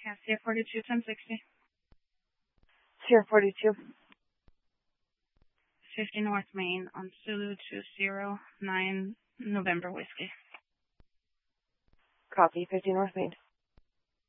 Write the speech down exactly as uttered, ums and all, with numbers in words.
Cassia forty-two, ten sixty. Sierra forty-two. fifty North Main on Zulu two zero nine November Whiskey. Copy, fifty North Main.